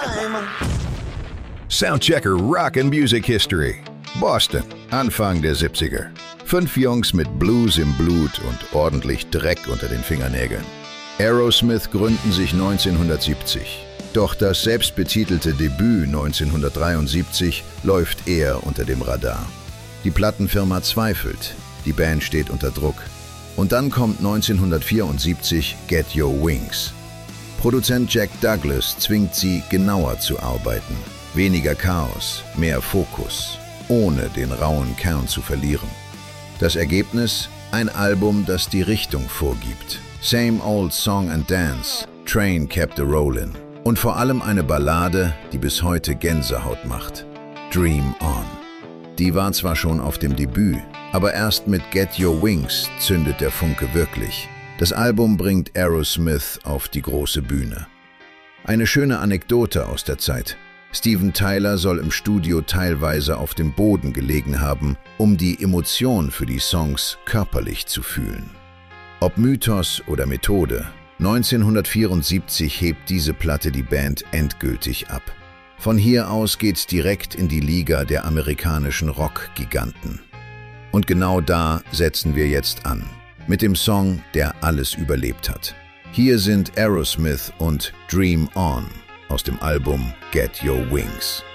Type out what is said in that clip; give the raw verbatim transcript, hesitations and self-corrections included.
time. Soundchecker Rock and Music History. Boston, Anfang der siebziger. Fünf Jungs mit Blues im Blut und ordentlich Dreck unter den Fingernägeln. Aerosmith gründen sich neunzehnhundertsiebzig. Doch das selbstbetitelte Debüt neunzehnhundertdreiundsiebzig läuft eher unter dem Radar. Die Plattenfirma zweifelt, die Band steht unter Druck. Und dann kommt neunzehnhundertvierundsiebzig Get Your Wings. Produzent Jack Douglas zwingt sie, genauer zu arbeiten. Weniger Chaos, mehr Fokus, ohne den rauen Kern zu verlieren. Das Ergebnis? Ein Album, das die Richtung vorgibt. Same Old Song and Dance, Train Kept a Rollin'. Und vor allem eine Ballade, die bis heute Gänsehaut macht. Dream On. Die war zwar schon auf dem Debüt, aber erst mit Get Your Wings zündet der Funke wirklich. Das Album bringt Aerosmith auf die große Bühne. Eine schöne Anekdote aus der Zeit. Steven Tyler soll im Studio teilweise auf dem Boden gelegen haben, um die Emotion für die Songs körperlich zu fühlen. Ob Mythos oder Methode, neunzehnhundertvierundsiebzig hebt diese Platte die Band endgültig ab. Von hier aus geht's direkt in die Liga der amerikanischen Rock-Giganten. Und genau da setzen wir jetzt an, mit dem Song, der alles überlebt hat. Hier sind Aerosmith und Dream On aus dem Album Get Your Wings.